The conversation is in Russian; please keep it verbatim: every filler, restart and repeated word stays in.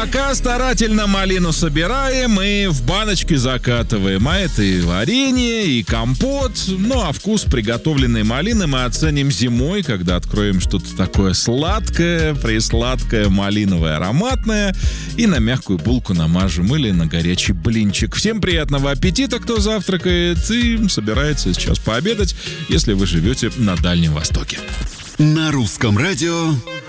пока старательно малину собираем и в баночки закатываем. А это и варенье, и компот. Ну, а вкус приготовленной малины мы оценим зимой, когда откроем что-то такое сладкое, присладкое, малиновое, ароматное. И на мягкую булку намажем или на горячий блинчик. Всем приятного аппетита, кто завтракает и собирается сейчас пообедать, если вы живете на Дальнем Востоке. На русском радио